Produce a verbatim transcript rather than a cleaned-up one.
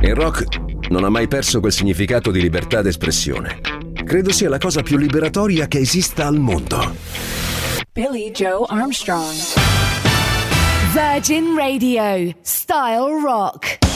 Il rock non ha mai perso quel significato di libertà d'espressione. Credo sia la cosa più liberatoria che esista al mondo. Billy Joe Armstrong. Virgin Radio. Style Rock.